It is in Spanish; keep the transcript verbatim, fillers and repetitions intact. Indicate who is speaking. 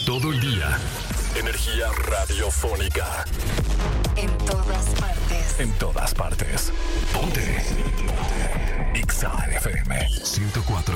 Speaker 1: Todo el día. Energía radiofónica.
Speaker 2: En todas partes.
Speaker 1: En todas partes. Ponte. Ponte. Exa F M ciento cuatro